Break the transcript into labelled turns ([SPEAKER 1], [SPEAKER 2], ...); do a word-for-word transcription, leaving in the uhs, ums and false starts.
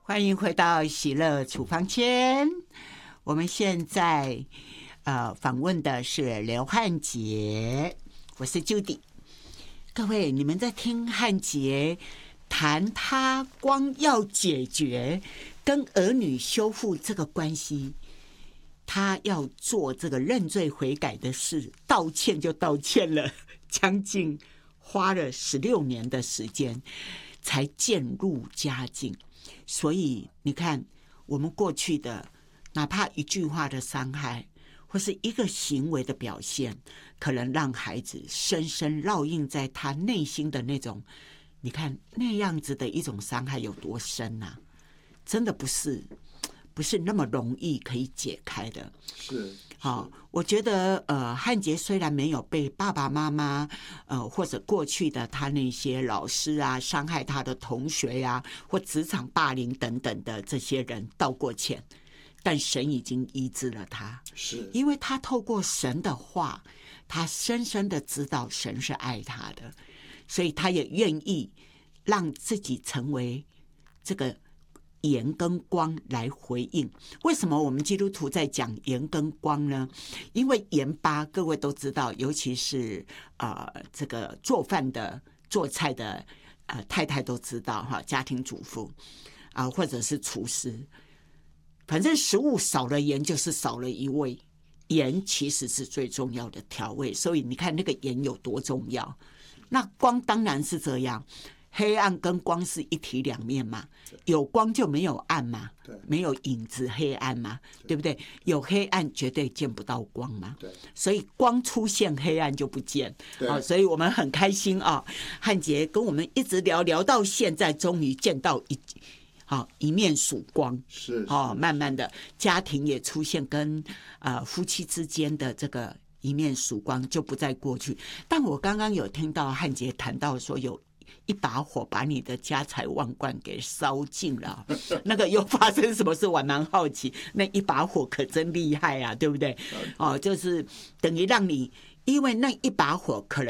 [SPEAKER 1] 欢迎回到喜乐处方间。我们现在呃访问的是刘汉杰，我是 Judy。各位，你们在听汉杰谈他光要解决跟儿女修复这个关系，他要做这个认罪悔改的事，道歉就道歉了，将近花了十六年的时间才渐入佳境。所以你看，我们过去的哪怕一句话的伤害，或是一个行为的表现，可能让孩子深深烙印在他内心的那种，你看那样子的一种伤害有多深啊！真的不是不是那么容易可以解开的。
[SPEAKER 2] 是，
[SPEAKER 1] 好，我觉得呃，汉杰虽然没有被爸爸妈妈呃或者过去的他那些老师啊伤害他的同学啊，或职场霸凌等等的这些人道过歉，但神已经医治了他，
[SPEAKER 2] 是
[SPEAKER 1] 因为他透过神的话，他深深的知道神是爱他的，所以他也愿意让自己成为这个盐跟光来回应。为什么我们基督徒在讲盐跟光呢？因为盐巴各位都知道，尤其是呃这个做饭的做菜的呃太太都知道哈，家庭主妇啊、呃、或者是厨师，反正食物少了盐就是少了一味。盐其实是最重要的调味，所以你看那个盐有多重要。那光当然是这样，黑暗跟光是一体两面嘛，有光就没有暗嘛，没有影子黑暗嘛， 对, 对不对？有黑暗绝对见不到光嘛，所以光出现黑暗就不见、哦、所以我们很开心啊、哦，汉杰跟我们一直聊聊到现在，终于见到一好一面曙光，
[SPEAKER 2] 是
[SPEAKER 1] 哦，慢慢的家庭也出现跟呃夫妻之间的这个一面曙光，就不再过去。但我刚刚有听到汉杰谈到说，有一把火把你的家财万贯给烧尽了，那个又发生什么事？我蛮好奇，那一把火可真厉害啊，对不对？哦，就是等于让你，因为那一把火可能